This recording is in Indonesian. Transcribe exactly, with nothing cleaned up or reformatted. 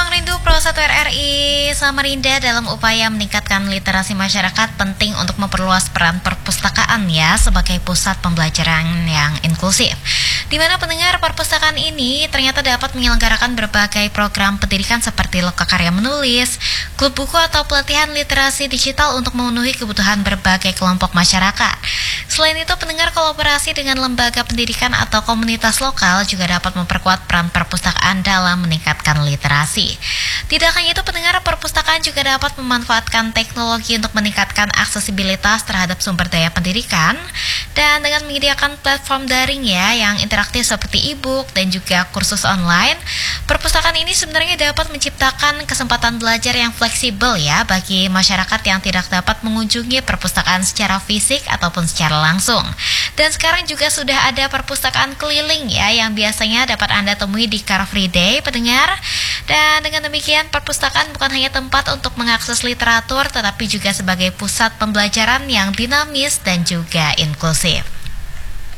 Ruang Rindu Pro satu R R I Samarinda dalam upaya meningkatkan literasi masyarakat penting untuk memperluas peran perpustakaan ya sebagai pusat pembelajaran yang inklusif. Di mana pendengar perpustakaan ini ternyata dapat menyelenggarakan berbagai program pendidikan seperti lokakarya menulis, klub buku atau pelatihan literasi digital untuk memenuhi kebutuhan berbagai kelompok masyarakat. Selain itu, pendengar kolaborasi dengan lembaga pendidikan atau komunitas lokal juga dapat memperkuat peran perpustakaan dalam meningkatkan literasi. Tidak hanya itu, pendengar perpustakaan juga dapat memanfaatkan teknologi untuk meningkatkan aksesibilitas terhadap sumber daya pendidikan dan dengan menyediakan platform daring ya yang interaktif seperti e-book dan juga kursus online. Perpustakaan ini sebenarnya dapat menciptakan kesempatan belajar yang fleksibel ya bagi masyarakat yang tidak dapat mengunjungi perpustakaan secara fisik ataupun secara langsung. Dan sekarang juga sudah ada perpustakaan keliling ya yang biasanya dapat Anda temui di Car Free Day pendengar. Dan dengan demikian perpustakaan bukan hanya tempat untuk mengakses literatur tetapi juga sebagai pusat pembelajaran yang dinamis dan juga inklusif.